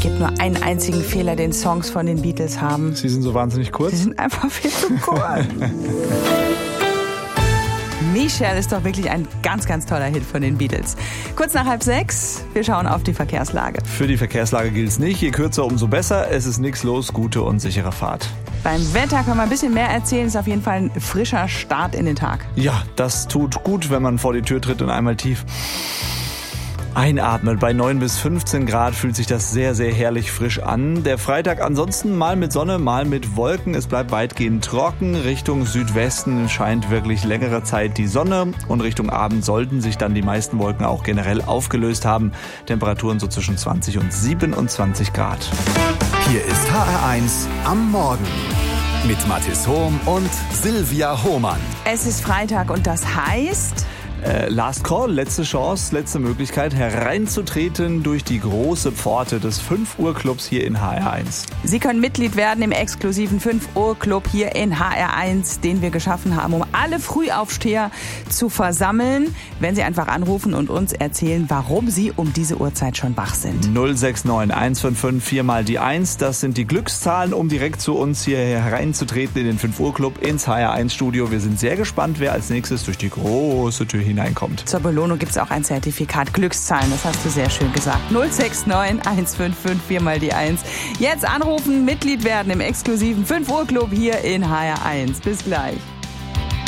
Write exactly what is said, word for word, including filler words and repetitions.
gibt nur einen einzigen Fehler, den Songs von den Beatles haben. Sie sind so wahnsinnig kurz? Sie sind einfach viel zu kurz. Michelle ist doch wirklich ein ganz, ganz toller Hit von den Beatles. Kurz nach halb sechs, wir schauen auf die Verkehrslage. Für die Verkehrslage gilt es nicht. Je kürzer, umso besser. Es ist nichts los. Gute und sichere Fahrt. Beim Wetter können wir ein bisschen mehr erzählen. Ist auf jeden Fall ein frischer Start in den Tag. Ja, das tut gut, wenn man vor die Tür tritt und einmal tief einatmet. Bei neun bis fünfzehn Grad fühlt sich das sehr, sehr herrlich frisch an. Der Freitag ansonsten mal mit Sonne, mal mit Wolken. Es bleibt weitgehend trocken. Richtung Südwesten scheint wirklich längere Zeit die Sonne. Und Richtung Abend sollten sich dann die meisten Wolken auch generell aufgelöst haben. Temperaturen so zwischen zwanzig und siebenundzwanzig Grad. Hier ist H R eins am Morgen mit Mathis Hohm und Silvia Hohmann. Es ist Freitag und das heißt... Äh, Last Call, letzte Chance, letzte Möglichkeit hereinzutreten durch die große Pforte des fünf Uhr Clubs hier in H R eins. Sie können Mitglied werden im exklusiven fünf Uhr Club hier in H R eins, den wir geschaffen haben, um alle Frühaufsteher zu versammeln, wenn Sie einfach anrufen und uns erzählen, warum Sie um diese Uhrzeit schon wach sind. null sechs neun eins fünf fünf vier mal die eins, das sind die Glückszahlen, um direkt zu uns hier hereinzutreten in den fünf Uhr Club ins H R eins Studio. Wir sind sehr gespannt, wer als nächstes durch die große Tür hineinkommt. Zur Belohnung gibt es auch ein Zertifikat Glückszahlen, das hast du sehr schön gesagt. null sechs neun eins fünf fünf vier mal die eins. Jetzt anrufen, Mitglied werden im exklusiven fünf Uhr Club hier in H R eins. Bis gleich.